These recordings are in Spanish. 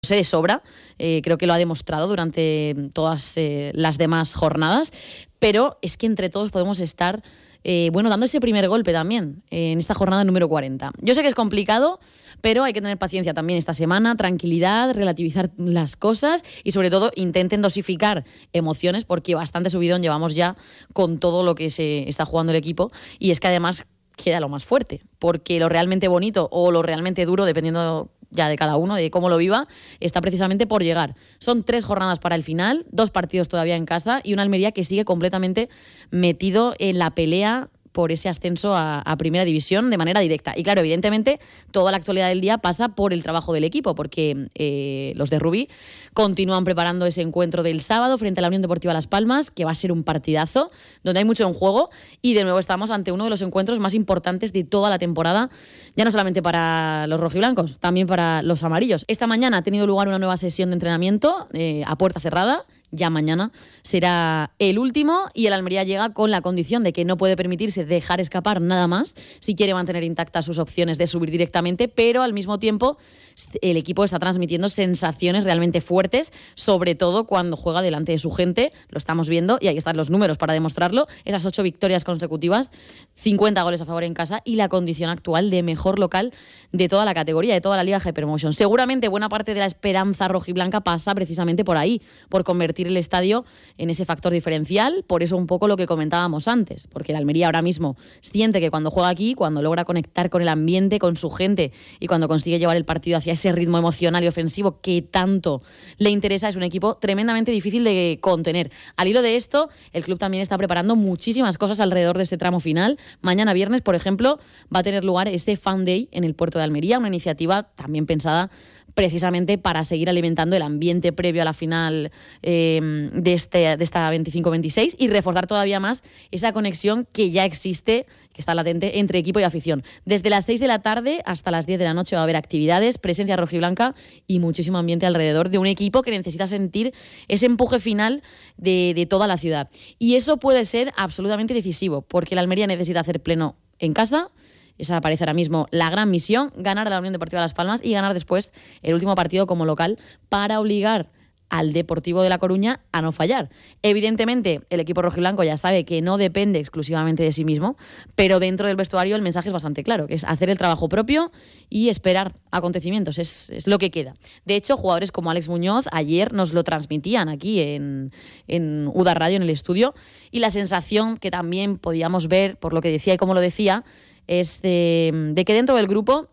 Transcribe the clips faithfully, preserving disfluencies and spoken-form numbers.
sé de sobra, eh, creo que lo ha demostrado durante todas eh, las demás jornadas, pero es que entre todos podemos estar, eh, bueno, dando ese primer golpe también eh, en esta jornada número cuarenta. Yo sé que es complicado, pero hay que tener paciencia también esta semana, tranquilidad, relativizar las cosas y sobre todo intenten dosificar emociones porque bastante subidón llevamos ya con todo lo que se está jugando el equipo y es que además queda lo más fuerte, porque lo realmente bonito o lo realmente duro, dependiendo ya de cada uno, de cómo lo viva, está precisamente por llegar. Son tres jornadas para el final, dos partidos todavía en casa y una Almería que sigue completamente metido en la pelea por ese ascenso a, a Primera División de manera directa. Y claro, evidentemente, toda la actualidad del día pasa por el trabajo del equipo, porque eh, los de Rubí continúan preparando ese encuentro del sábado frente a la Unión Deportiva Las Palmas, que va a ser un partidazo, donde hay mucho en juego, y de nuevo estamos ante uno de los encuentros más importantes de toda la temporada, ya no solamente para los rojiblancos, también para los amarillos. Esta mañana ha tenido lugar una nueva sesión de entrenamiento eh, a puerta cerrada. Ya mañana será el último y el Almería llega con la condición de que no puede permitirse dejar escapar nada más si quiere mantener intactas sus opciones de subir directamente, pero al mismo tiempo el equipo está transmitiendo sensaciones realmente fuertes, sobre todo cuando juega delante de su gente, lo estamos viendo y ahí están los números para demostrarlo, esas ocho victorias consecutivas, cincuenta goles a favor en casa y la condición actual de mejor local de toda la categoría, de toda la Liga Hypermotion. Seguramente buena parte de la esperanza rojiblanca pasa precisamente por ahí, por convertir el estadio en ese factor diferencial, por eso un poco lo que comentábamos antes, porque el Almería ahora mismo siente que cuando juega aquí, cuando logra conectar con el ambiente, con su gente y cuando consigue llevar el partido hacia ese ritmo emocional y ofensivo que tanto le interesa, es un equipo tremendamente difícil de contener. Al hilo de esto, el club también está preparando muchísimas cosas alrededor de este tramo final. Mañana viernes, por ejemplo, va a tener lugar ese Fan Day en el puerto de Almería, una iniciativa también pensada precisamente para seguir alimentando el ambiente previo a la final eh, de, este, de esta veinticinco veintiséis y reforzar todavía más esa conexión que ya existe, que está latente, entre equipo y afición. Desde las seis de la tarde hasta las diez de la noche va a haber actividades, presencia rojiblanca y muchísimo ambiente alrededor de un equipo que necesita sentir ese empuje final de, de toda la ciudad. Y eso puede ser absolutamente decisivo, porque la Almería necesita hacer pleno en casa. Esa parece ahora mismo la gran misión, ganar a la Unión Deportiva Las Palmas y ganar después el último partido como local para obligar al Deportivo de La Coruña a no fallar. Evidentemente, el equipo rojiblanco ya sabe que no depende exclusivamente de sí mismo, pero dentro del vestuario el mensaje es bastante claro, que es hacer el trabajo propio y esperar acontecimientos, es, es lo que queda. De hecho, jugadores como Alex Muñoz ayer nos lo transmitían aquí en, en UDA Radio, en el estudio, y la sensación que también podíamos ver, por lo que decía y cómo lo decía, es de, de que dentro del grupo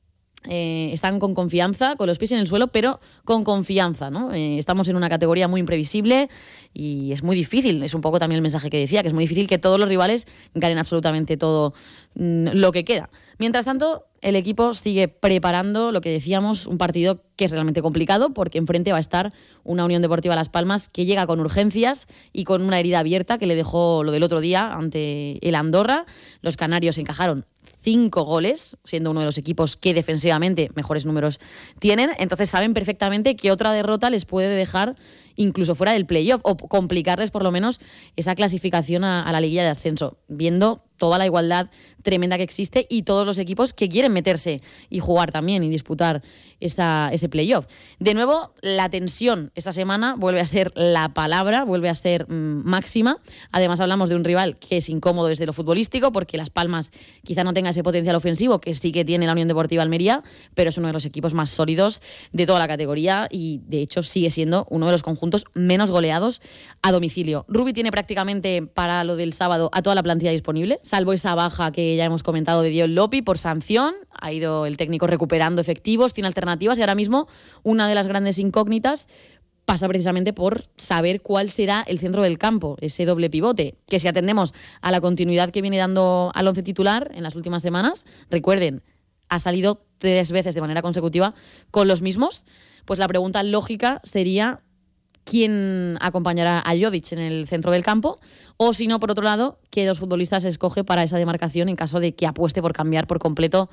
eh, están con confianza, con los pies en el suelo, pero con confianza, ¿no? Eh, estamos en una categoría muy imprevisible y es muy difícil, es un poco también el mensaje que decía, que es muy difícil que todos los rivales ganen absolutamente todo mm, lo que queda. Mientras tanto, el equipo sigue preparando, lo que decíamos, un partido que es realmente complicado porque enfrente va a estar una Unión Deportiva Las Palmas que llega con urgencias y con una herida abierta que le dejó lo del otro día ante el Andorra. Los canarios encajaron cinco goles, siendo uno de los equipos que defensivamente mejores números tienen. Entonces saben perfectamente que otra derrota les puede dejar incluso fuera del playoff o complicarles por lo menos esa clasificación a, a la liguilla de ascenso, viendo toda la igualdad tremenda que existe y todos los equipos que quieren meterse y jugar también y disputar esa, ese playoff. De nuevo, la tensión esta semana vuelve a ser la palabra, vuelve a ser mmm, máxima. Además, hablamos de un rival que es incómodo desde lo futbolístico, porque Las Palmas quizá no tenga ese potencial ofensivo que sí que tiene la Unión Deportiva Almería, pero es uno de los equipos más sólidos de toda la categoría y, de hecho, sigue siendo uno de los conjuntos menos goleados a domicilio. Rubí tiene prácticamente para lo del sábado a toda la plantilla disponible, salvo esa baja que ya hemos comentado de Dion Lopi por sanción. Ha ido el técnico recuperando efectivos, tiene alternativas y ahora mismo una de las grandes incógnitas pasa precisamente por saber cuál será el centro del campo, ese doble pivote, que si atendemos a la continuidad que viene dando al once titular en las últimas semanas, recuerden, ha salido tres veces de manera consecutiva con los mismos, pues la pregunta lógica sería quién acompañará a Jovic en el centro del campo, o si no, por otro lado, qué dos futbolistas escoge para esa demarcación en caso de que apueste por cambiar por completo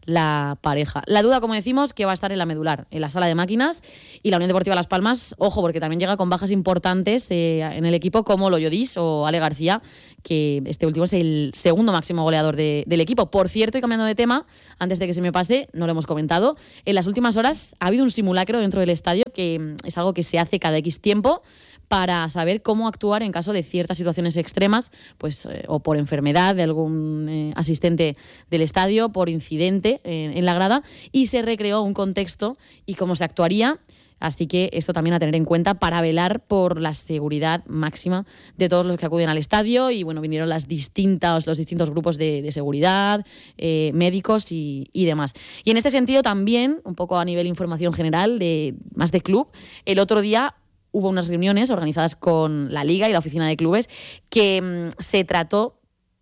la pareja. La duda, como decimos, que va a estar en la medular, en la sala de máquinas, y la Unión Deportiva Las Palmas, ojo, porque también llega con bajas importantes eh, en el equipo, como Loyo Dis o Ale García, que este último es el segundo máximo goleador de, del equipo. Por cierto, y cambiando de tema, antes de que se me pase, no lo hemos comentado, en las últimas horas ha habido un simulacro dentro del estadio, que es algo que se hace cada X tiempo, para saber cómo actuar en caso de ciertas situaciones extremas, pues eh, o por enfermedad de algún eh, asistente del estadio, por incidente eh, en la grada, y se recreó un contexto y cómo se actuaría. Así que esto también a tener en cuenta para velar por la seguridad máxima de todos los que acuden al estadio. Y bueno, vinieron las distintas, los distintos grupos de, de seguridad, eh, médicos y, y demás. Y en este sentido también, un poco a nivel información general, de, más de club, el otro día hubo unas reuniones organizadas con la Liga y la Oficina de Clubes que mmm, se trató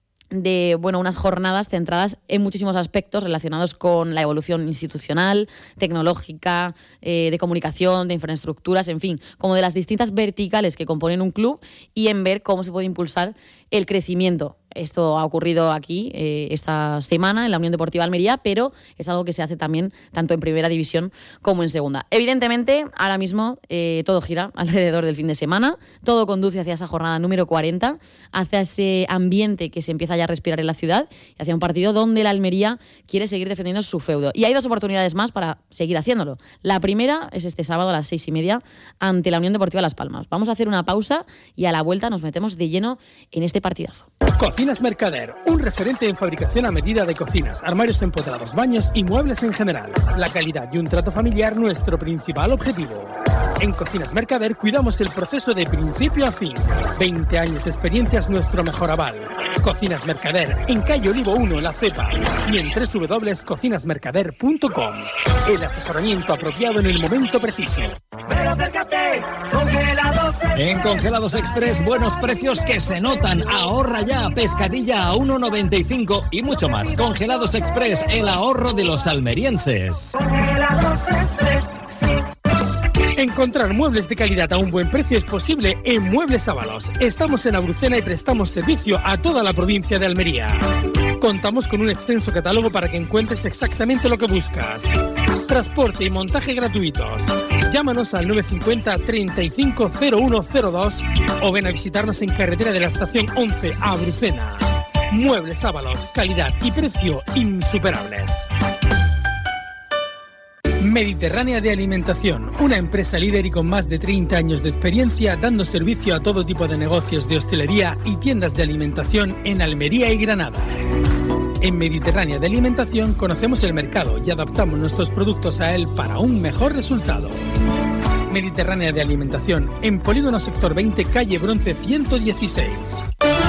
de bueno, unas jornadas centradas en muchísimos aspectos relacionados con la evolución institucional, tecnológica, eh, de comunicación, de infraestructuras, en fin, como de las distintas verticales que componen un club y en ver cómo se puede impulsar el crecimiento. Esto ha ocurrido aquí eh, esta semana en la Unión Deportiva Almería, pero es algo que se hace también tanto en primera división como en segunda. Evidentemente, ahora mismo eh, todo gira alrededor del fin de semana, todo conduce hacia esa jornada número cuarenta, hacia ese ambiente que se empieza ya a respirar en la ciudad y hacia un partido donde la Almería quiere seguir defendiendo su feudo. Y hay dos oportunidades más para seguir haciéndolo. La primera es este sábado a las seis y media ante la Unión Deportiva Las Palmas. Vamos a hacer una pausa y a la vuelta nos metemos de lleno en este partidazo. Cocinas Mercader, un referente en fabricación a medida de cocinas, armarios empotrados, baños y muebles en general. La calidad y un trato familiar, nuestro principal objetivo. En Cocinas Mercader cuidamos el proceso de principio a fin. veinte años de experiencia es nuestro mejor aval. Cocinas Mercader, en calle Olivo uno, La Cepa, y en doble u doble u doble u punto cocinas mercader punto com. El asesoramiento apropiado en el momento preciso. En Congelados Express, buenos precios que se notan. Ahorra ya, pescadilla a uno noventa y cinco y mucho más. Congelados Express, el ahorro de los almerienses. Congelados Express, sí. Encontrar muebles de calidad a un buen precio es posible en Muebles Ábalos. Estamos en Abrucena y prestamos servicio a toda la provincia de Almería. Contamos con un extenso catálogo para que encuentres exactamente lo que buscas. Transporte y montaje gratuitos. Llámanos al nueve cinco cero, treinta y cinco cero uno cero dos o ven a visitarnos en carretera de la estación once a Abrucena. Muebles Ábalos, calidad y precio insuperables. Mediterránea de Alimentación, una empresa líder y con más de treinta años de experiencia dando servicio a todo tipo de negocios de hostelería y tiendas de alimentación en Almería y Granada. En Mediterránea de Alimentación conocemos el mercado y adaptamos nuestros productos a él para un mejor resultado. Mediterránea de Alimentación, en Polígono Sector veinte, calle Bronce ciento dieciséis.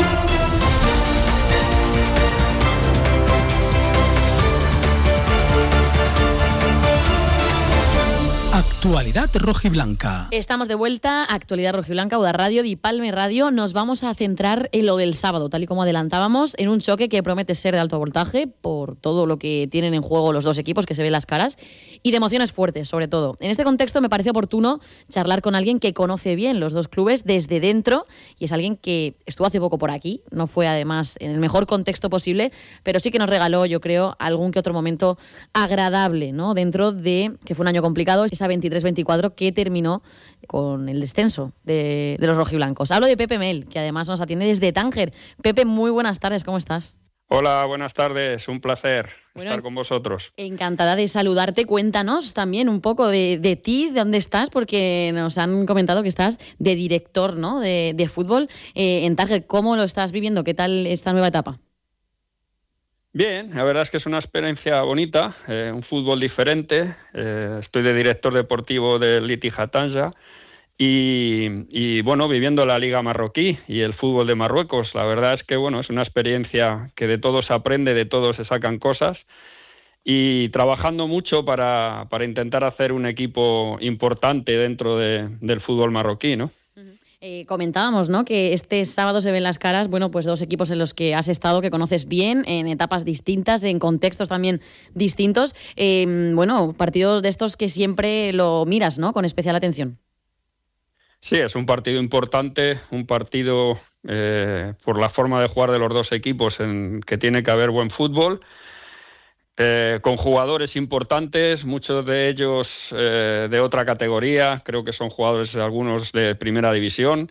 Actualidad rojiblanca. Estamos de vuelta, Actualidad rojiblanca, Uda Radio, Di Palme Radio. Nos vamos a centrar en lo del sábado, tal y como adelantábamos, en un choque que promete ser de alto voltaje por todo lo que tienen en juego los dos equipos, que se ven las caras, y de emociones fuertes, sobre todo. En este contexto me parece oportuno charlar con alguien que conoce bien los dos clubes desde dentro, y es alguien que estuvo hace poco por aquí, no fue además en el mejor contexto posible, pero sí que nos regaló, yo creo, algún que otro momento agradable, ¿no? Dentro de que fue un año complicado, esa veintitrés veinticuatro que terminó con el descenso de, de los rojiblancos. Hablo de Pepe Mel, que además nos atiende desde Tánger. Pepe, muy buenas tardes, ¿cómo estás? Hola, buenas tardes, un placer bueno, estar con vosotros. Encantada de saludarte. Cuéntanos también un poco de, de ti, de dónde estás, porque nos han comentado que estás de director, ¿no?, de, de fútbol eh, en Tánger. ¿Cómo lo estás viviendo? ¿Qué tal esta nueva etapa? Bien, la verdad es que es una experiencia bonita, eh, un fútbol diferente. Eh, estoy de director deportivo del Ittihad Tanger y, y, bueno, viviendo la Liga Marroquí y el fútbol de Marruecos. La verdad es que, bueno, es una experiencia que de todos se aprende, de todos se sacan cosas y trabajando mucho para, para intentar hacer un equipo importante dentro de, del fútbol marroquí, ¿no? Eh, comentábamos, ¿no?, que este sábado se ven las caras, bueno, pues dos equipos en los que has estado, que conoces bien, en etapas distintas, en contextos también distintos. Eh, bueno, partidos de estos que siempre lo miras, ¿no?, con especial atención. Sí, es un partido importante, un partido eh, por la forma de jugar de los dos equipos, en que tiene que haber buen fútbol. eh, con jugadores importantes, muchos de ellos eh, de otra categoría, creo que son jugadores algunos de primera división.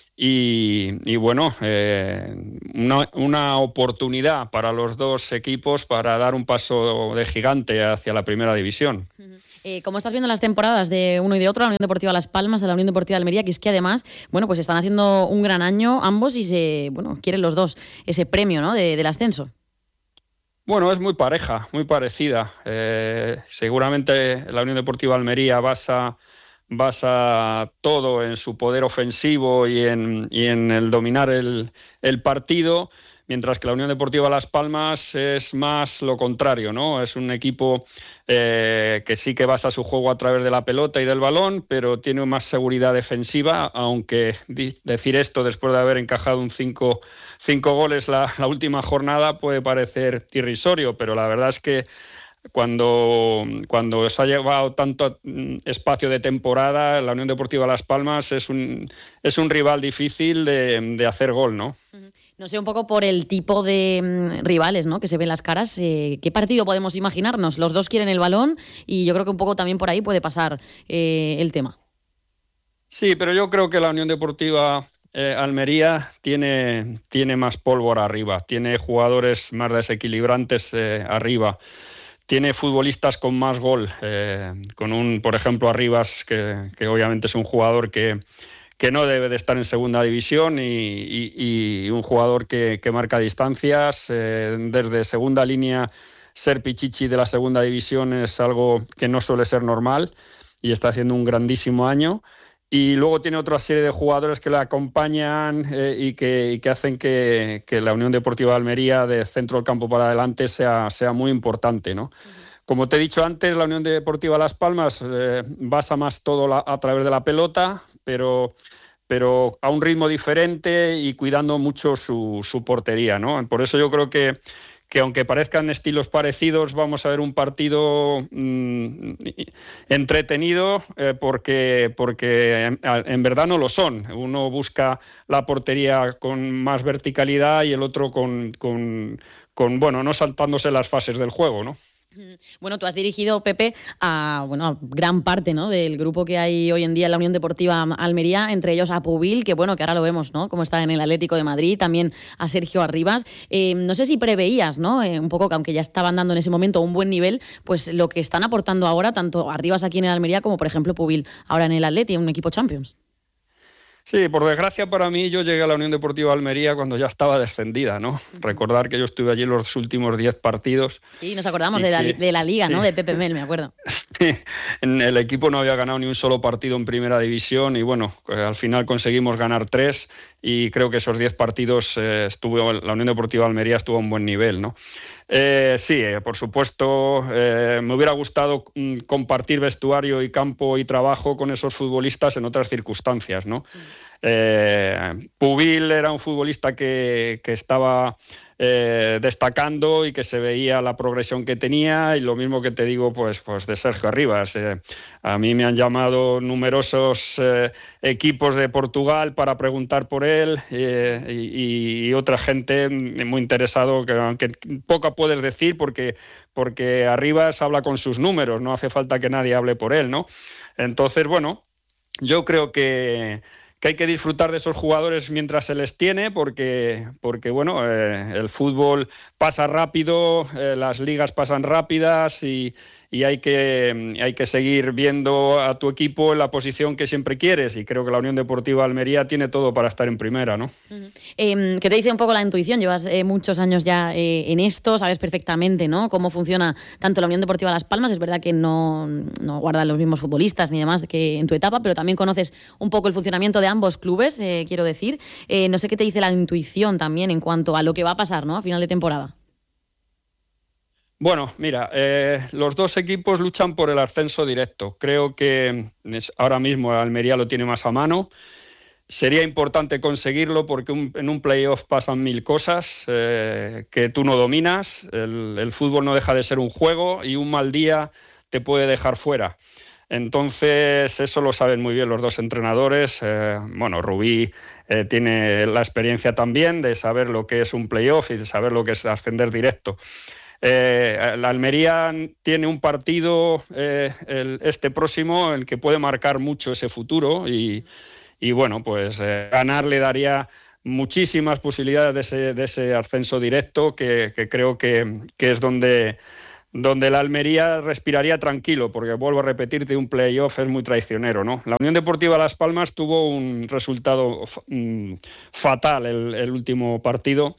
Y, y bueno, eh, una, una oportunidad para los dos equipos para dar un paso de gigante hacia la primera división. Uh-huh. Eh, ¿Cómo estás viendo las temporadas de uno y de otro, la Unión Deportiva Las Palmas, a la Unión Deportiva Almería? Que es que además, bueno, pues están haciendo un gran año ambos y se, bueno, quieren los dos ese premio, ¿no?, de, del ascenso. Bueno, es muy pareja, muy parecida. Eh, seguramente la Unión Deportiva Almería basa basa todo en su poder ofensivo y en, y en el dominar el, el partido, mientras que la Unión Deportiva Las Palmas es más lo contrario, ¿no? Es un equipo eh, que sí que basa su juego a través de la pelota y del balón, pero tiene más seguridad defensiva, aunque decir esto después de haber encajado un cinco, cinco goles la, la última jornada puede parecer irrisorio, pero la verdad es que Cuando, cuando se ha llevado tanto espacio de temporada, la Unión Deportiva Las Palmas es un, es un rival difícil de, de hacer gol, ¿no? No sé, un poco por el tipo de mm, rivales, ¿no?, que se ven las caras, eh, ¿qué partido podemos imaginarnos? Los dos quieren el balón y yo creo que un poco también por ahí puede pasar eh, el tema. Sí, pero yo creo que la Unión Deportiva eh, Almería tiene, tiene más pólvora arriba, tiene jugadores más desequilibrantes eh, arriba. Tiene futbolistas con más gol, eh, con un, por ejemplo, Arribas, que, que obviamente es un jugador que, que no debe de estar en segunda división y, y, y un jugador que, que marca distancias. Eh, desde segunda línea, ser pichichi de la segunda división es algo que no suele ser normal y está haciendo un grandísimo año. Y luego tiene otra serie de jugadores que le acompañan eh, y, que, y que hacen que, que la Unión Deportiva Almería, de centro del campo para adelante, sea, sea muy importante, ¿no? Como te he dicho antes, la Unión Deportiva Las Palmas eh, basa más todo la, a través de la pelota, pero, pero a un ritmo diferente y cuidando mucho su, su portería, ¿no? Por eso yo creo que que aunque parezcan estilos parecidos, vamos a ver un partido mmm, entretenido eh, porque, porque en, en verdad no lo son. Uno busca la portería con más verticalidad y el otro con, con, con bueno, no saltándose las fases del juego, ¿no? Bueno, tú has dirigido, Pepe, a, bueno, a gran parte, ¿no?, del grupo que hay hoy en día en la Unión Deportiva Almería, entre ellos a Pubil, que bueno, que ahora lo vemos, ¿no?, como está en el Atlético de Madrid, también a Sergio Arribas. Eh, no sé si preveías, ¿no?, eh, un poco que aunque ya estaban dando en ese momento un buen nivel, pues lo que están aportando ahora, tanto Arribas aquí en el Almería como, por ejemplo, Pubil ahora en el Atleti, un equipo Champions. Sí, por desgracia para mí, yo llegué a la Unión Deportiva Almería cuando ya estaba descendida, ¿no? Uh-huh. Recordar que yo estuve allí los últimos diez partidos. Sí, nos acordamos de la, que, de la Liga, sí, ¿no?, de Pepe Mel, me acuerdo. En el equipo no había ganado ni un solo partido en Primera División y bueno, al final conseguimos ganar tres y creo que esos diez partidos eh, estuvo, la Unión Deportiva Almería estuvo a un buen nivel, ¿no? Eh, sí, eh, por supuesto, eh, me hubiera gustado mm, compartir vestuario y campo y trabajo con esos futbolistas en otras circunstancias, ¿no? Mm. Eh, Pubil era un futbolista que, que estaba eh, destacando y que se veía la progresión que tenía, y lo mismo que te digo pues, pues de Sergio Arribas. Eh, a mí me han llamado numerosos eh, equipos de Portugal para preguntar por él eh, y, y otra gente muy interesado, que aunque poco puedes decir porque, porque Arribas habla con sus números, no hace falta que nadie hable por él, ¿no? Entonces, bueno, yo creo que que hay que disfrutar de esos jugadores mientras se les tiene, porque, porque bueno, eh, el fútbol pasa rápido, eh, las ligas pasan rápidas y, y hay que, hay que seguir viendo a tu equipo en la posición que siempre quieres, y creo que la Unión Deportiva Almería tiene todo para estar en primera, ¿no? Uh-huh. Eh, ¿Qué te dice un poco la intuición? Llevas eh, muchos años ya eh, en esto, sabes perfectamente, ¿no?, cómo funciona tanto la Unión Deportiva Las Palmas. Es verdad que no, no guardan los mismos futbolistas ni demás que en tu etapa, pero también conoces un poco el funcionamiento de ambos clubes, eh, quiero decir. Eh, no sé qué te dice la intuición también en cuanto a lo que va a pasar, ¿no?, a final de temporada. Bueno, mira, eh, los dos equipos luchan por el ascenso directo. Creo que ahora mismo Almería lo tiene más a mano. Sería importante conseguirlo porque un, en un playoff pasan mil cosas eh, que tú no dominas. El, el fútbol no deja de ser un juego y un mal día te puede dejar fuera. Entonces, eso lo saben muy bien los dos entrenadores. Eh, bueno, Rubí eh, tiene la experiencia también de saber lo que es un playoff y de saber lo que es ascender directo. Eh, la Almería tiene un partido eh, el, este próximo en el que puede marcar mucho ese futuro y, y bueno, pues eh, ganar le daría muchísimas posibilidades de ese, de ese ascenso directo que, que creo que, que es donde, donde la Almería respiraría tranquilo, porque vuelvo a repetirte, un playoff es muy traicionero, ¿no? La Unión Deportiva Las Palmas tuvo un resultado mm, fatal el, el último partido.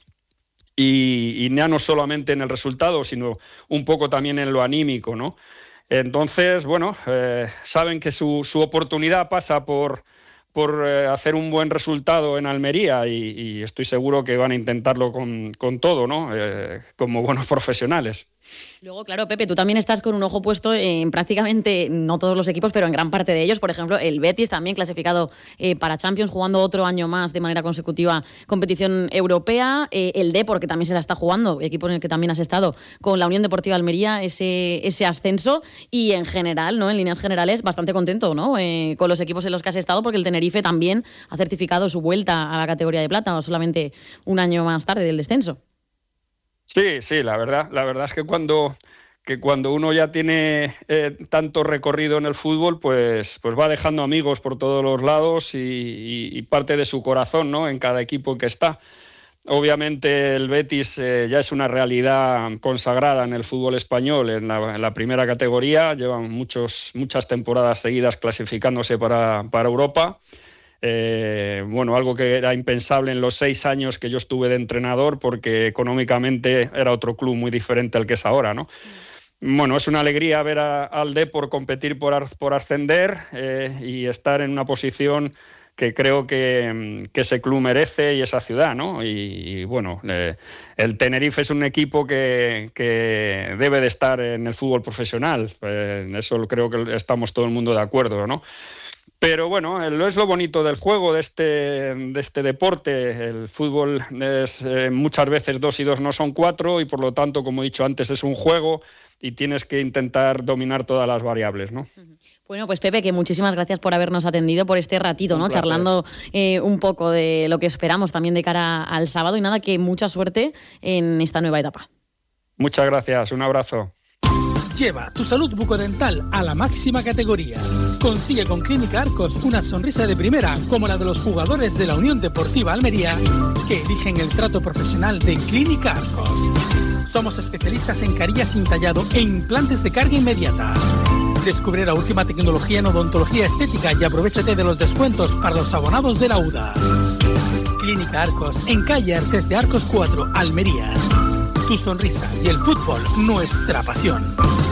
Y, y ya no solamente en el resultado, sino un poco también en lo anímico, ¿no? Entonces, bueno, eh, saben que su, su oportunidad pasa por, por eh, hacer un buen resultado en Almería y, y estoy seguro que van a intentarlo con, con todo, ¿no? Eh, como buenos profesionales. Luego, claro, Pepe, tú también estás con un ojo puesto en prácticamente, no todos los equipos, pero en gran parte de ellos. Por ejemplo, el Betis también clasificado eh, para Champions, jugando otro año más de manera consecutiva competición europea. Eh, el Depor, que también se la está jugando, equipo en el que también has estado, con la Unión Deportiva Almería, ese, ese ascenso. Y en general, ¿no? En líneas generales, bastante contento, ¿no? Eh, con los equipos en los que has estado, porque el Tenerife también ha certificado su vuelta a la categoría de plata, solamente un año más tarde del descenso. Sí, sí, la verdad, la verdad es que cuando, que cuando uno ya tiene eh, tanto recorrido en el fútbol, pues, pues va dejando amigos por todos los lados y, y, y parte de su corazón, ¿no? En cada equipo que está. Obviamente el Betis eh, ya es una realidad consagrada en el fútbol español, en la, en la primera categoría, llevan muchos, muchas temporadas seguidas clasificándose para, para Europa. Eh, bueno, algo que era impensable en los seis años que yo estuve de entrenador, porque económicamente era otro club muy diferente al que es ahora, ¿no? Bueno, es una alegría ver a, al Depor competir por, ar, por ascender eh, y estar en una posición que creo que, que ese club merece y esa ciudad, ¿no? Y, y bueno, eh, el Tenerife es un equipo que, que debe de estar en el fútbol profesional, eh, en eso creo que estamos todo el mundo de acuerdo, ¿no? Pero bueno, es lo bonito del juego, de este, de este deporte. El fútbol es eh, muchas veces dos y dos no son cuatro y por lo tanto, como he dicho antes, es un juego y tienes que intentar dominar todas las variables, ¿no? Bueno, pues Pepe, que muchísimas gracias por habernos atendido por este ratito, ¿no? Charlando eh, un poco de lo que esperamos también de cara al sábado y nada, que mucha suerte en esta nueva etapa. Muchas gracias, un abrazo. Lleva tu salud bucodental a la máxima categoría. Consigue con Clínica Arcos una sonrisa de primera, como la de los jugadores de la Unión Deportiva Almería, que eligen el trato profesional de Clínica Arcos. Somos especialistas en carillas sin tallado e implantes de carga inmediata. Descubre la última tecnología en odontología estética y aprovéchate de los descuentos para los abonados de la U D A. Clínica Arcos, en calle Artes de Arcos cuatro, Almería. Tu sonrisa y el fútbol, nuestra pasión.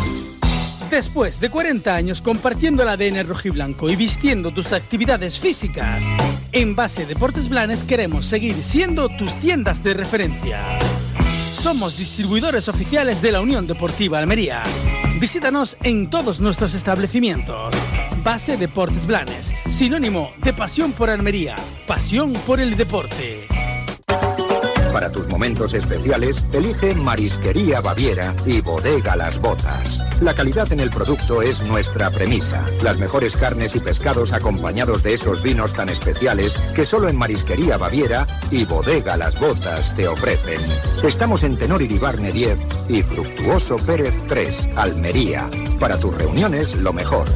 Después de cuarenta años compartiendo el A D N rojiblanco y vistiendo tus actividades físicas, en Base Deportes Blanes queremos seguir siendo tus tiendas de referencia. Somos distribuidores oficiales de la Unión Deportiva Almería. Visítanos en todos nuestros establecimientos. Base Deportes Blanes, sinónimo de pasión por Almería, pasión por el deporte. Para tus momentos especiales, elige Marisquería Baviera y Bodega Las Botas. La calidad en el producto es nuestra premisa. Las mejores carnes y pescados acompañados de esos vinos tan especiales que solo en Marisquería Baviera y Bodega Las Botas te ofrecen. Estamos en Tenor Iribarne diez y Fructuoso Pérez tres, Almería. Para tus reuniones, lo mejor.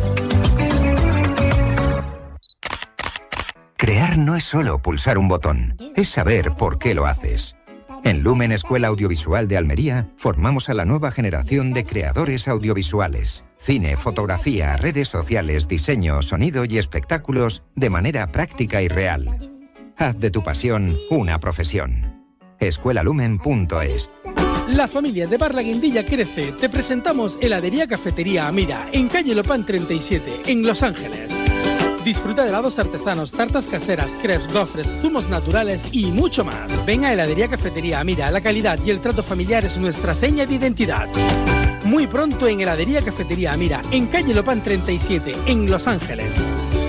Crear no es solo pulsar un botón, es saber por qué lo haces. En Lumen Escuela Audiovisual de Almería formamos a la nueva generación de creadores audiovisuales. Cine, fotografía, redes sociales, diseño, sonido y espectáculos de manera práctica y real. Haz de tu pasión una profesión. escuela lumen punto es. La familia de Bar La Guindilla crece. Te presentamos Heladería Cafetería Amira, en calle Lopán treinta y siete, en Los Ángeles. Disfruta de helados artesanos, tartas caseras, crepes, gofres, zumos naturales y mucho más. Ven a Heladería Cafetería Amira, la calidad y el trato familiar es nuestra seña de identidad. Muy pronto en Heladería Cafetería Amira, en calle Lopán treinta y siete, en Los Ángeles.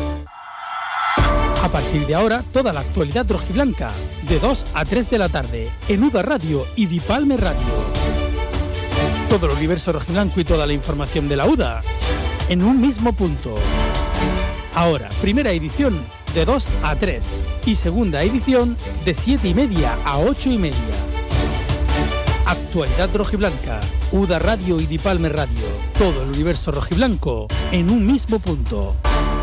A partir de ahora, toda la actualidad rojiblanca, de dos a tres de la tarde, en U D A Radio y Dipalme Radio. Todo el universo rojiblanco y toda la información de la U D A, en un mismo punto. Ahora, primera edición de dos a tres y segunda edición de siete y media a ocho y media. Actualidad rojiblanca, U D A Radio y Dipalme Radio. Todo el universo rojiblanco en un mismo punto.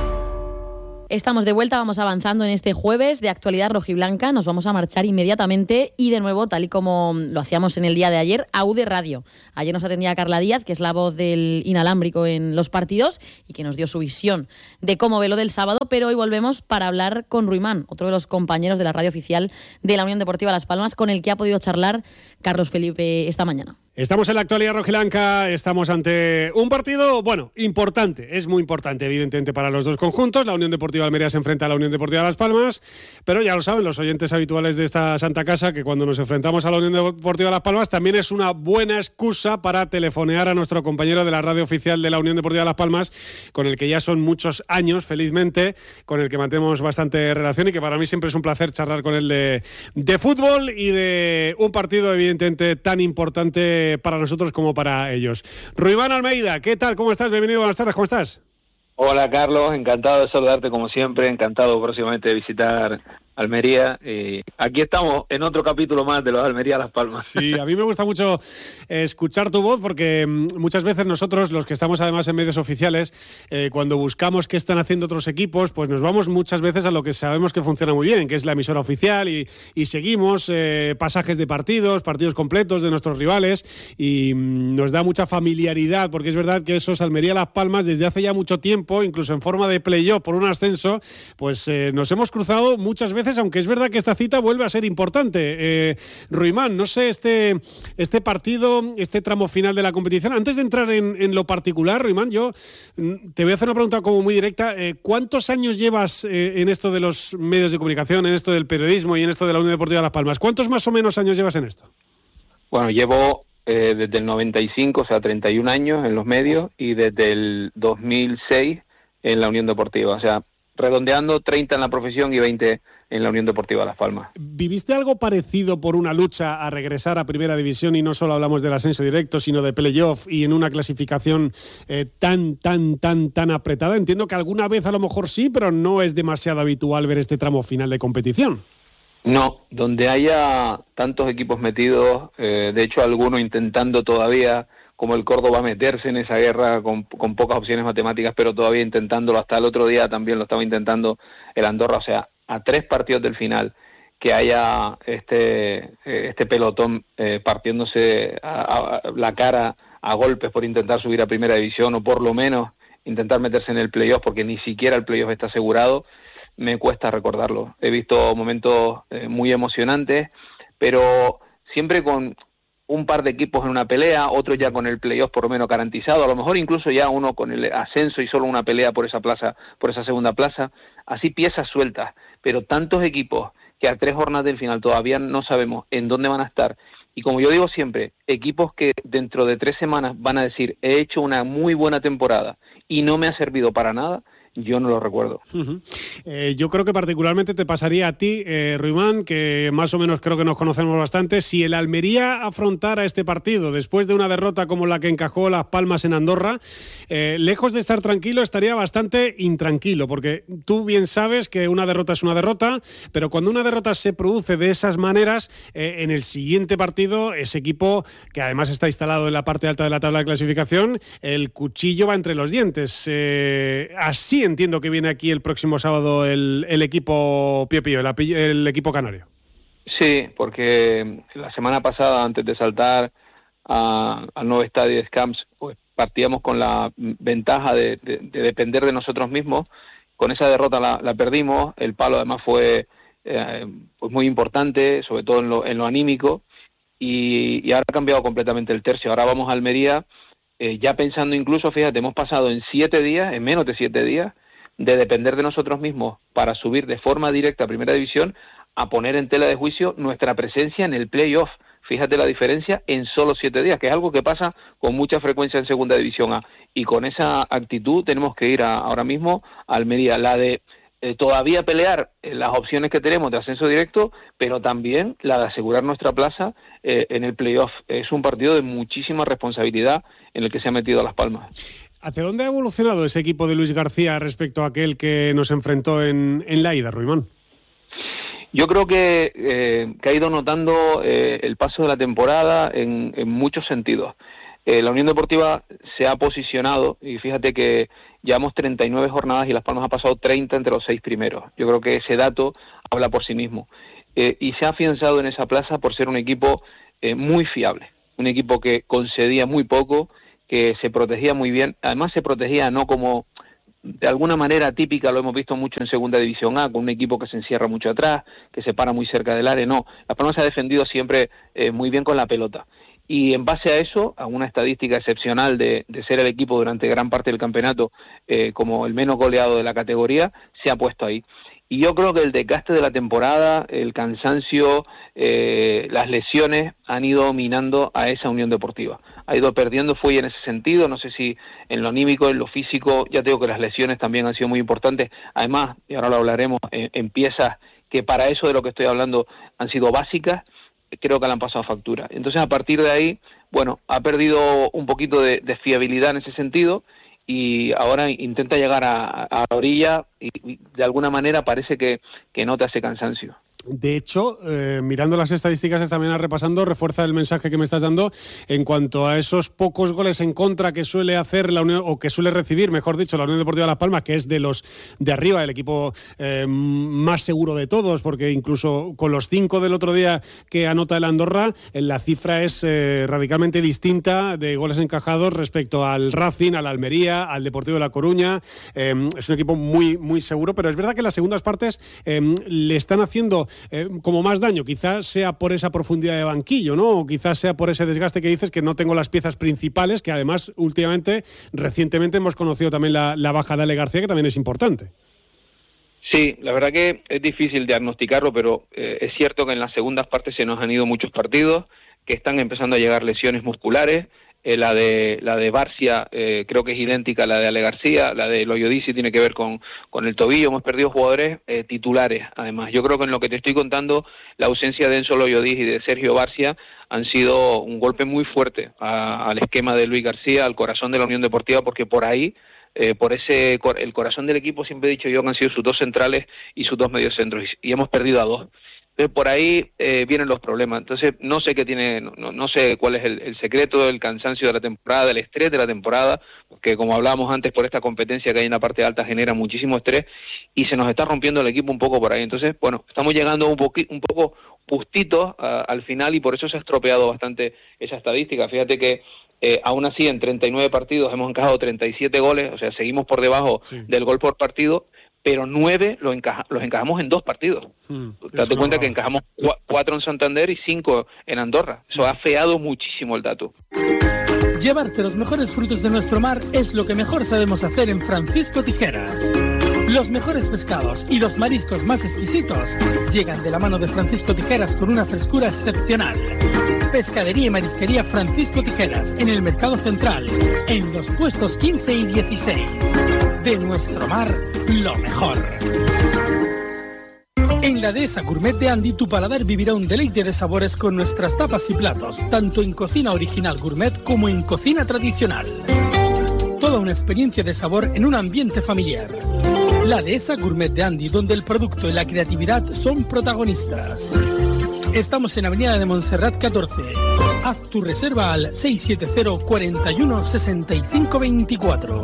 Estamos de vuelta, vamos avanzando en este jueves de actualidad rojiblanca. Nos vamos a marchar inmediatamente y de nuevo, tal y como lo hacíamos en el día de ayer, a U D E Radio. Ayer nos atendía Carla Díaz, que es la voz del inalámbrico en los partidos y que nos dio su visión de cómo ve lo del sábado, pero hoy volvemos para hablar con Ruimán, otro de los compañeros de la radio oficial de la Unión Deportiva Las Palmas, con el que ha podido charlar Carlos Felipe esta mañana. Estamos en la actualidad rojiblanca, estamos ante un partido, bueno, importante, es muy importante evidentemente para los dos conjuntos. La Unión Deportiva Almería se enfrenta a la Unión Deportiva Las Palmas, pero ya lo saben los oyentes habituales de esta santa casa que cuando nos enfrentamos a la Unión Deportiva Las Palmas también es una buena excusa para telefonear a nuestro compañero de la radio oficial de la Unión Deportiva Las Palmas, con el que ya son muchos años, felizmente, con el que mantenemos bastante relación y que para mí siempre es un placer charlar con él de, de fútbol y de un partido evidentemente tan importante para nosotros como para ellos. Ruimán Almeida, ¿qué tal? ¿Cómo estás? Bienvenido, buenas tardes, ¿cómo estás? Hola Carlos, encantado de saludarte como siempre, encantado próximamente de visitar Almería. Eh, aquí estamos en otro capítulo más de los Almería Las Palmas. Sí, a mí me gusta mucho escuchar tu voz porque muchas veces nosotros, los que estamos además en medios oficiales, eh, cuando buscamos qué están haciendo otros equipos, pues nos vamos muchas veces a lo que sabemos que funciona muy bien, que es la emisora oficial y, y seguimos eh, pasajes de partidos, partidos completos de nuestros rivales y mm, nos da mucha familiaridad porque es verdad que esos Almería Las Palmas desde hace ya mucho tiempo, incluso en forma de playoff por un ascenso, pues eh, nos hemos cruzado muchas veces, aunque es verdad que esta cita vuelve a ser importante. Eh, Ruimán, no sé, este, este partido, este tramo final de la competición, antes de entrar en, en lo particular, Ruimán, yo te voy a hacer una pregunta como muy directa. Eh, ¿Cuántos años llevas eh, en esto de los medios de comunicación, en esto del periodismo y en esto de la Unión Deportiva Las Palmas? ¿Cuántos más o menos años llevas en esto? Bueno, llevo eh, desde el noventa y cinco, o sea, treinta y un años en los medios y desde el dos mil seis en la Unión Deportiva, o sea, redondeando treinta en la profesión y veinte en la Unión Deportiva Las Palmas. ¿Viviste algo parecido por una lucha a regresar a Primera División y no solo hablamos del ascenso directo, sino de playoff y en una clasificación eh, tan, tan, tan, tan apretada? Entiendo que alguna vez a lo mejor sí, pero no es demasiado habitual ver este tramo final de competición. No, donde haya tantos equipos metidos, eh, de hecho algunos intentando todavía, como el Córdoba, meterse en esa guerra con, con pocas opciones matemáticas, pero todavía intentándolo. Hasta el otro día también lo estaba intentando el Andorra, o sea, a tres partidos del final, que haya este este pelotón eh, partiéndose a, a, la cara a golpes por intentar subir a Primera División o por lo menos intentar meterse en el playoff, porque ni siquiera el playoff está asegurado, me cuesta recordarlo. He visto momentos eh, muy emocionantes, pero siempre con un par de equipos en una pelea, otros ya con el playoff por lo menos garantizado, a lo mejor incluso ya uno con el ascenso y solo una pelea por esa plaza, por esa segunda plaza, así piezas sueltas, pero tantos equipos que a tres jornadas del final todavía no sabemos en dónde van a estar, y como yo digo siempre, equipos que dentro de tres semanas van a decir, he hecho una muy buena temporada y no me ha servido para nada, yo no lo recuerdo. Uh-huh. Eh, yo creo que particularmente te pasaría a ti, eh, Ruimán, que más o menos creo que nos conocemos bastante. Si el Almería afrontara este partido después de una derrota como la que encajó Las Palmas en Andorra, eh, lejos de estar tranquilo, estaría bastante intranquilo, porque tú bien sabes que una derrota es una derrota, pero cuando una derrota se produce de esas maneras, eh, en el siguiente partido, ese equipo, que además está instalado en la parte alta de la tabla de clasificación, el cuchillo va entre los dientes. Eh, así entiendo que viene aquí el próximo sábado el, el equipo Pío Pío, el, el equipo canario. Sí, porque la semana pasada, antes de saltar a, al nuevo estadio de Scamps, pues partíamos con la ventaja de, de, de depender de nosotros mismos. Con esa derrota la, la perdimos, el palo además fue eh, pues muy importante, sobre todo en lo, en lo anímico, y, y ahora ha cambiado completamente el tercio. Ahora vamos a Almería, Eh, ya pensando incluso, fíjate, hemos pasado en siete días, en menos de siete días, de depender de nosotros mismos para subir de forma directa a Primera División, a poner en tela de juicio nuestra presencia en el playoff. Fíjate la diferencia en solo siete días, que es algo que pasa con mucha frecuencia en Segunda División A. Y con esa actitud tenemos que ir a, ahora mismo a Almería, la de eh, todavía pelear eh, las opciones que tenemos de ascenso directo, pero también la de asegurar nuestra plaza eh, en el playoff. Es un partido de muchísima responsabilidad en el que se ha metido a Las Palmas. ¿Hacia dónde ha evolucionado ese equipo de Luis García respecto a aquel que nos enfrentó en, en la ida, Ruimán? Yo creo que, eh, que ha ido notando eh, el paso de la temporada en, en muchos sentidos. Eh, la Unión Deportiva se ha posicionado, y fíjate que llevamos treinta y nueve jornadas y Las Palmas ha pasado treinta entre los seis primeros. Yo creo que ese dato habla por sí mismo. Eh, y se ha afianzado en esa plaza por ser un equipo eh, muy fiable, un equipo que concedía muy poco, que se protegía muy bien. Además se protegía no como de alguna manera típica, lo hemos visto mucho en Segunda División A, con un equipo que se encierra mucho atrás, que se para muy cerca del área. No, Las Palmas se ha defendido siempre eh, muy bien con la pelota. Y en base a eso, a una estadística excepcional de, de ser el equipo durante gran parte del campeonato eh, como el menos goleado de la categoría, se ha puesto ahí. Y yo creo que el desgaste de la temporada, el cansancio, eh, las lesiones han ido minando a esa Unión Deportiva. Ha ido perdiendo fuelle en ese sentido, no sé si en lo anímico, en lo físico, ya te digo que las lesiones también han sido muy importantes. Además, y ahora lo hablaremos, en, en piezas que para eso de lo que estoy hablando han sido básicas, creo que le han pasado factura. Entonces, a partir de ahí, bueno, ha perdido un poquito de, de fiabilidad en ese sentido y ahora intenta llegar a, a la orilla y, y de alguna manera parece que, que nota ese cansancio. De hecho, eh, mirando las estadísticas esta mañana repasando, refuerza el mensaje que me estás dando en cuanto a esos pocos goles en contra que suele hacer la Unión, o que suele recibir, mejor dicho, la Unión Deportiva Las Palmas, que es de los de arriba, el equipo eh, más seguro de todos, porque incluso con los cinco del otro día que anota el Andorra, la cifra es eh, radicalmente distinta de goles encajados respecto al Racing, al Almería, al Deportivo de La Coruña. Eh, es un equipo muy, muy seguro, pero es verdad que las segundas partes eh, le están haciendo Eh, como más daño, quizás sea por esa profundidad de banquillo, ¿no? O quizás sea por ese desgaste que dices, que no tengo las piezas principales, que además últimamente, recientemente hemos conocido también la, la baja de Ale García, que también es importante. Sí, la verdad que es difícil diagnosticarlo, pero eh, es cierto que en las segundas partes se nos han ido muchos partidos, que están empezando a llegar lesiones musculares. Eh, la de la de Barcia eh, creo que es idéntica a la de Ale García, la de Loyodici tiene que ver con, con el tobillo. Hemos perdido jugadores eh, titulares, además. Yo creo que en lo que te estoy contando, la ausencia de Enzo Loyodici y de Sergio Barcia han sido un golpe muy fuerte a, al esquema de Luis García, al corazón de la Unión Deportiva, porque por ahí, eh, por ese el corazón del equipo, siempre he dicho yo que han sido sus dos centrales y sus dos mediocentros, y, y hemos perdido a dos. Entonces, por ahí eh, vienen los problemas. Entonces, no sé qué tiene, no, no sé cuál es el, el secreto del cansancio de la temporada, del estrés de la temporada, porque como hablábamos antes, por esta competencia que hay en la parte alta genera muchísimo estrés y se nos está rompiendo el equipo un poco por ahí. Entonces, bueno, estamos llegando un, poqui, un poco justitos uh, al final y por eso se ha estropeado bastante esa estadística. Fíjate que eh, aún así en treinta y nueve partidos hemos encajado treinta y siete goles, o sea, seguimos por debajo sí. del gol por partido, pero nueve los, encaja, los encajamos en dos partidos. Hmm, Date cuenta no... que encajamos cu cuatro en Santander y cinco en Andorra. Eso ha afeado muchísimo el dato. Llevarte los mejores frutos de nuestro mar es lo que mejor sabemos hacer en Francisco Tijeras. Los mejores pescados y los mariscos más exquisitos llegan de la mano de Francisco Tijeras con una frescura excepcional. Pescadería y marisquería Francisco Tijeras en el Mercado Central, en los puestos quince y dieciséis. De nuestro mar, lo mejor. En la Dehesa Gourmet de Andy, tu paladar vivirá un deleite de sabores con nuestras tapas y platos, tanto en cocina original gourmet como en cocina tradicional. Toda una experiencia de sabor en un ambiente familiar. La Dehesa Gourmet de Andy, donde el producto y la creatividad son protagonistas. Estamos en Avenida de Montserrat catorce. Haz tu reserva al seis siete cero, cuatro uno, seis cinco dos cuatro.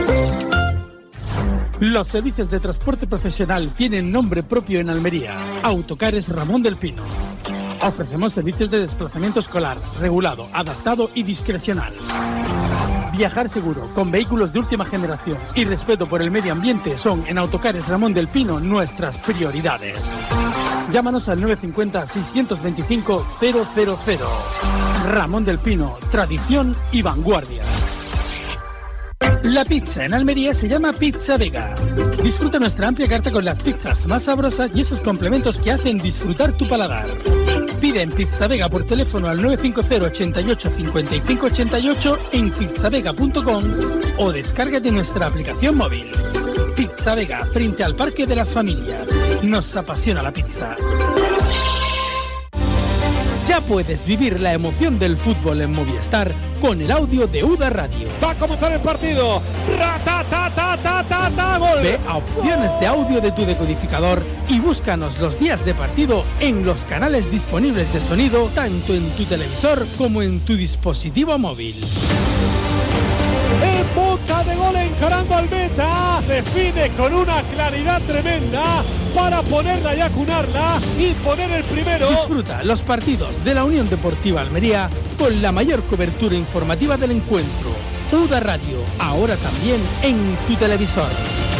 Los servicios de transporte profesional tienen nombre propio en Almería. Autocares Ramón del Pino. Ofrecemos servicios de desplazamiento escolar, regulado, adaptado y discrecional. Viajar seguro, con vehículos de última generación y respeto por el medio ambiente son en Autocares Ramón del Pino nuestras prioridades. Llámanos al nueve cinco cero, seis dos cinco, cero cero cero. Ramón del Pino, tradición y vanguardia. La pizza en Almería se llama Pizza Vega. Disfruta nuestra amplia carta con las pizzas más sabrosas y esos complementos que hacen disfrutar tu paladar. Pide en Pizza Vega por teléfono al nueve cinco cero, ochenta y ocho, cincuenta y cinco ochenta y ocho en pizzavega punto com o descárgate nuestra aplicación móvil. Pizza Vega, frente al Parque de las Familias. Nos apasiona la pizza. Ya puedes vivir la emoción del fútbol en Movistar con el audio de U D A Radio. Va a comenzar el partido. ¡Ra-ta-ta-ta-ta-ta-ta! ¡Gol! Ve a opciones de audio de tu decodificador y búscanos los días de partido en los canales disponibles de sonido, tanto en tu televisor como en tu dispositivo móvil. En busca de gol, encarando al meta, define con una claridad tremenda para ponerla y acunarla y poner el primero. Disfruta los partidos de la Unión Deportiva Almería con la mayor cobertura informativa del encuentro. U D A Radio, ahora también en tu televisor.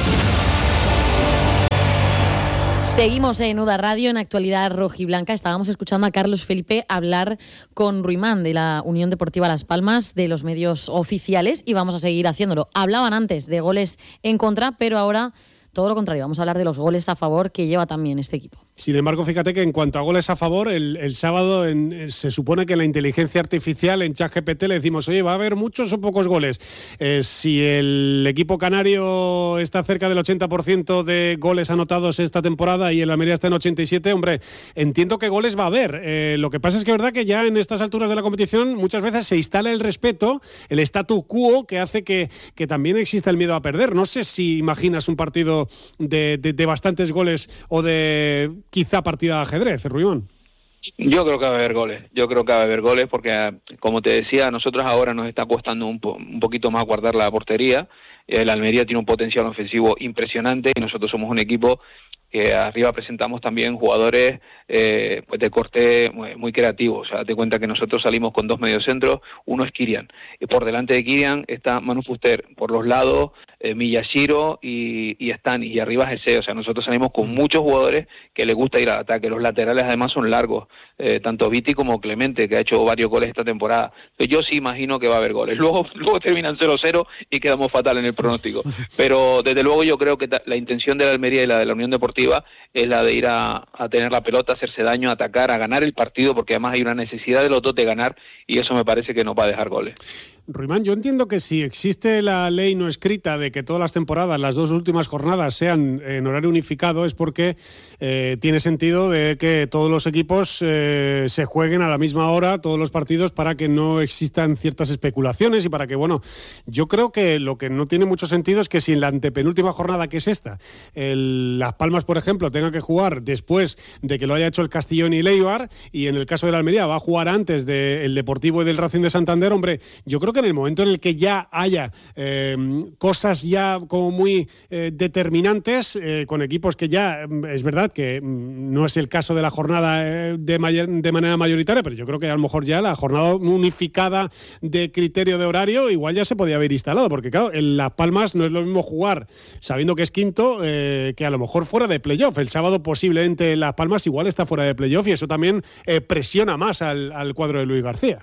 Seguimos en U D A Radio, en Actualidad Rojiblanca. Estábamos escuchando a Carlos Felipe hablar con Ruimán de la Unión Deportiva Las Palmas, de los medios oficiales, y vamos a seguir haciéndolo. Hablaban antes de goles en contra, pero ahora todo lo contrario. Vamos a hablar de los goles a favor que lleva también este equipo. Sin embargo, fíjate que en cuanto a goles a favor, el, el sábado en, se supone que en la inteligencia artificial, en ChatGPT, le decimos, oye, ¿va a haber muchos o pocos goles? Eh, si el equipo canario está cerca del ochenta por ciento de goles anotados esta temporada y el Almería está en ochenta y siete, hombre, entiendo que goles va a haber. Eh, lo que pasa es que es verdad que ya en estas alturas de la competición muchas veces se instala el respeto, el statu quo, que hace que, que también exista el miedo a perder. No sé si imaginas un partido de, de, de bastantes goles o de quizá partida de ajedrez, Ruimán. Yo creo que va a haber goles, yo creo que va a haber goles porque, como te decía, a nosotros ahora nos está costando un, po- un poquito más guardar la portería. El Almería tiene un potencial ofensivo impresionante y nosotros somos un equipo que arriba presentamos también jugadores eh, pues de corte muy, muy creativo. O sea, date cuenta que nosotros salimos con dos mediocentros, uno es Kirian. Y por delante de Kirian está Manu Fuster, por los lados eh, Miyashiro y, y Stan, y arriba Jesse. O sea, nosotros salimos con muchos jugadores que les gusta ir al ataque. Los laterales además son largos, eh, tanto Viti como Clemente, que ha hecho varios goles esta temporada. Entonces, yo sí imagino que va a haber goles. Luego, luego terminan cero cero y quedamos fatal en el pronóstico. Pero desde luego yo creo que ta- la intención de la Almería y la de la Unión Deportiva es la de ir a, a tener la pelota, hacerse daño, a atacar, a ganar el partido, porque además hay una necesidad de los dos de ganar y eso me parece que nos va a dejar goles. Ruimán, yo entiendo que si existe la ley no escrita de que todas las temporadas, las dos últimas jornadas sean en horario unificado, es porque eh, tiene sentido de que todos los equipos eh, se jueguen a la misma hora, todos los partidos, para que no existan ciertas especulaciones y para que, bueno, yo creo que lo que no tiene mucho sentido es que si en la antepenúltima jornada, que es esta, el, Las Palmas, por ejemplo, tenga que jugar después de que lo haya hecho el Castellón y Leibar, y en el caso de la Almería va a jugar antes del Deportivo y del Racing de Santander, hombre, yo creo que en el momento en el que ya haya eh, cosas ya como muy eh, determinantes, eh, con equipos que ya, es verdad que no es el caso de la jornada eh, de, mayor, de manera mayoritaria, pero yo creo que a lo mejor ya la jornada unificada de criterio de horario igual ya se podía haber instalado, porque claro, en Las Palmas no es lo mismo jugar sabiendo que es quinto eh, que a lo mejor fuera de playoff. El sábado posiblemente Las Palmas igual está fuera de playoff y eso también eh, presiona más al, al cuadro de Luis García.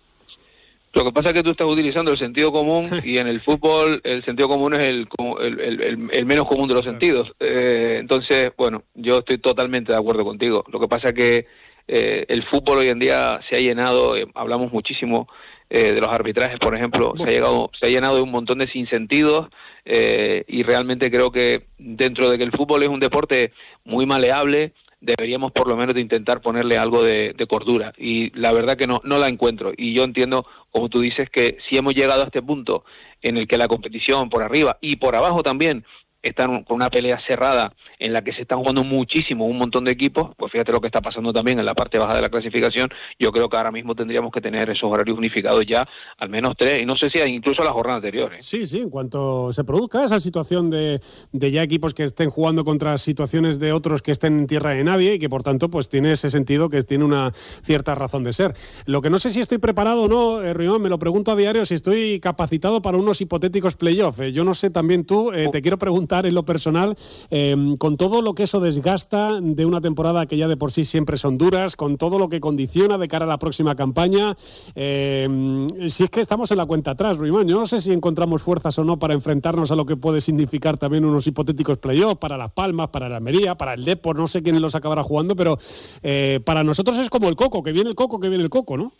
Lo que pasa es que tú estás utilizando el sentido común y en el fútbol el sentido común es el, el, el, el menos común de los sentidos. Eh, entonces, bueno, yo estoy totalmente de acuerdo contigo. Lo que pasa es que eh, el fútbol hoy en día se ha llenado, eh, hablamos muchísimo eh, de los arbitrajes, por ejemplo, se ha, llegado, se ha llenado de un montón de sinsentidos eh, y realmente creo que dentro de que el fútbol es un deporte muy maleable, deberíamos por lo menos de intentar ponerle algo de, de cordura, y la verdad que no, no la encuentro, y yo entiendo, como tú dices, que si hemos llegado a este punto en el que la competición por arriba y por abajo también están con una pelea cerrada en la que se están jugando muchísimo un montón de equipos, pues fíjate lo que está pasando también en la parte baja de la clasificación. Yo creo que ahora mismo tendríamos que tener esos horarios unificados ya, al menos tres, y no sé si incluso la jornada anterior. ¿eh? Sí, sí, en cuanto se produzca esa situación de, de ya equipos que estén jugando contra situaciones de otros que estén en tierra de nadie y que por tanto pues tiene ese sentido que tiene una cierta razón de ser. Lo que no sé si estoy preparado o no, eh, Ruimán, me lo pregunto a diario, si estoy capacitado para unos hipotéticos playoffs. Eh, yo no sé, también tú, eh, te quiero preguntar en lo personal, eh, con todo lo que eso desgasta de una temporada que ya de por sí siempre son duras, con todo lo que condiciona de cara a la próxima campaña, eh, si es que estamos en la cuenta atrás, Ruimán, yo no sé si encontramos fuerzas o no para enfrentarnos a lo que puede significar también unos hipotéticos playoffs para Las Palmas, para la Almería, para el Depor, no sé quién los acabará jugando, pero eh, para nosotros es como el coco, que viene el coco, que viene el coco, ¿no?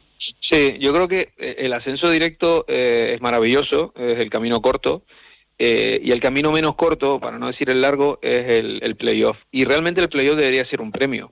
Sí, yo creo que el ascenso directo eh, es maravilloso, es el camino corto, eh, y el camino menos corto, para no decir el largo, es el, el playoff. Y realmente el playoff debería ser un premio,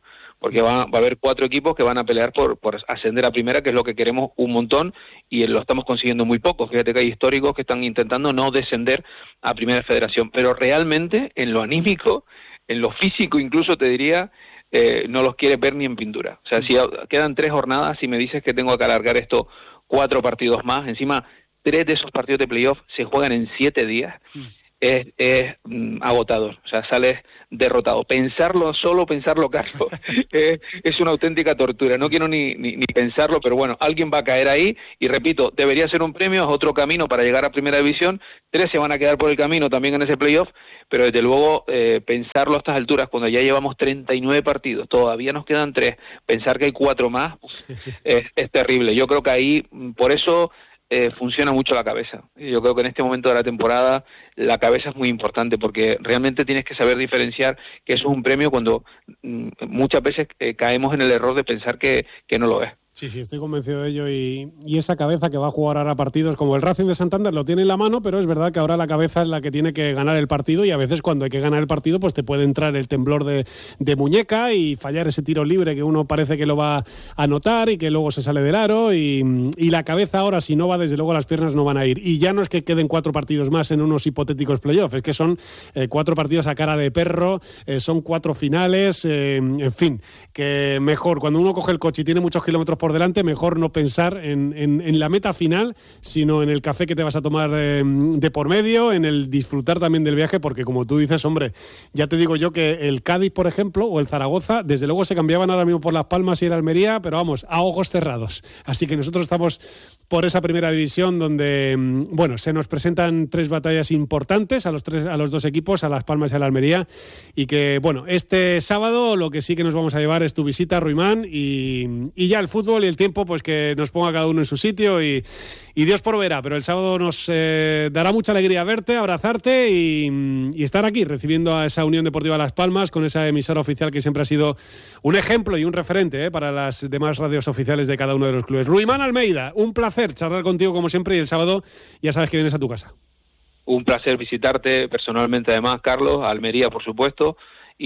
porque va, va a haber cuatro equipos que van a pelear por, por ascender a primera, que es lo que queremos un montón, y lo estamos consiguiendo muy poco. Fíjate que hay históricos que están intentando no descender a primera federación, pero realmente en lo anímico, en lo físico incluso te diría, eh, no los quiere ver ni en pintura. O sea, si quedan tres jornadas y me dices que tengo que alargar esto cuatro partidos más, encima tres de esos partidos de playoff se juegan en siete días, sí. es, es mm, agotador, o sea, sales derrotado. Pensarlo, solo pensarlo, Carlos, es, es una auténtica tortura. No quiero ni, ni, ni pensarlo, pero bueno, alguien va a caer ahí, y repito, debería ser un premio, es otro camino para llegar a primera división, tres se van a quedar por el camino también en ese playoff, pero desde luego eh, pensarlo a estas alturas, cuando ya llevamos treinta y nueve partidos, todavía nos quedan tres, pensar que hay cuatro más, pues, es, es terrible. Yo creo que ahí, por eso eh, funciona mucho la cabeza. Yo creo que en este momento de la temporada la cabeza es muy importante, porque realmente tienes que saber diferenciar que eso es un premio cuando mm, muchas veces eh, caemos en el error de pensar que, que no lo es. Sí, sí, estoy convencido de ello, y, y esa cabeza que va a jugar ahora partidos como el Racing de Santander lo tiene en la mano, pero es verdad que ahora la cabeza es la que tiene que ganar el partido, y a veces cuando hay que ganar el partido pues te puede entrar el temblor de, de muñeca y fallar ese tiro libre que uno parece que lo va a anotar y que luego se sale del aro, y, y la cabeza ahora, si no va, desde luego las piernas no van a ir. Y ya no es que queden cuatro partidos más en unos hipotéticos playoffs, es que son eh, cuatro partidos a cara de perro, eh, son cuatro finales, eh, en fin, que mejor, cuando uno coge el coche y tiene muchos kilómetros por delante, mejor no pensar en, en, en la meta final, sino en el café que te vas a tomar eh, de por medio, en el disfrutar también del viaje, porque como tú dices, hombre, ya te digo yo que el Cádiz, por ejemplo, o el Zaragoza, desde luego se cambiaban ahora mismo por Las Palmas y el Almería, pero vamos, a ojos cerrados. Así que nosotros estamos por esa primera división donde, bueno, se nos presentan tres batallas importantes a los tres, a los dos equipos, a Las Palmas y a la Almería, y que, bueno, este sábado lo que sí que nos vamos a llevar es tu visita, Ruimán, y, y ya el fútbol y el tiempo, pues que nos ponga cada uno en su sitio, y, y Dios proveerá, pero el sábado nos eh, dará mucha alegría verte, abrazarte y, y estar aquí recibiendo a esa Unión Deportiva Las Palmas, con esa emisora oficial que siempre ha sido un ejemplo y un referente eh, para las demás radios oficiales de cada uno de los clubes. Ruimán Almeida, un placer charlar contigo como siempre, y el sábado ya sabes que vienes a tu casa. Un placer visitarte personalmente, además, Carlos, a Almería, por supuesto.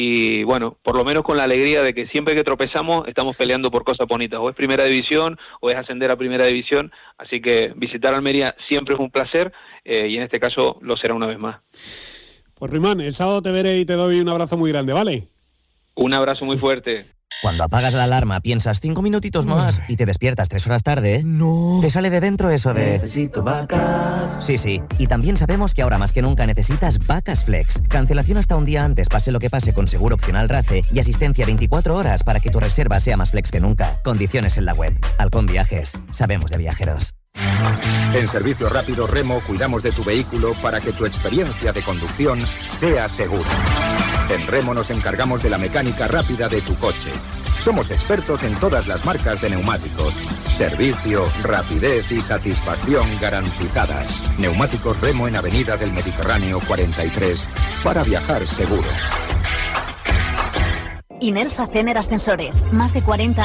Y bueno, por lo menos con la alegría de que siempre que tropezamos estamos peleando por cosas bonitas, o es primera división o es ascender a primera división, así que visitar Almería siempre es un placer, eh, y en este caso lo será una vez más. Pues Ruimán, el sábado te veré y te doy un abrazo muy grande, ¿vale? Un abrazo muy fuerte. Cuando apagas la alarma piensas cinco minutitos más y te despiertas tres horas tarde, no. Te sale de dentro eso de... Necesito vacas. Sí, sí. Y también sabemos que ahora más que nunca necesitas Vacas Flex. Cancelación hasta un día antes, pase lo que pase, con seguro opcional RACE, y asistencia veinticuatro horas para que tu reserva sea más flex que nunca. Condiciones en la web. Halcón Viajes. Sabemos de viajeros. En Servicio Rápido Remo cuidamos de tu vehículo para que tu experiencia de conducción sea segura. En Remo nos encargamos de la mecánica rápida de tu coche. Somos expertos en todas las marcas de neumáticos. Servicio, rapidez y satisfacción garantizadas. Neumáticos Remo en Avenida del Mediterráneo cuarenta y tres, para viajar seguro. Inersa Cener Ascensores, más de cuarenta